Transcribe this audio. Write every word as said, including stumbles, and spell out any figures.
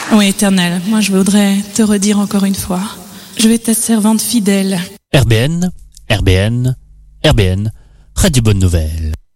Oui, Éternel, moi je voudrais te redire encore une fois. Je vais être ta servante fidèle. R B N, R B N, R B N, Radio Bonne Nouvelle.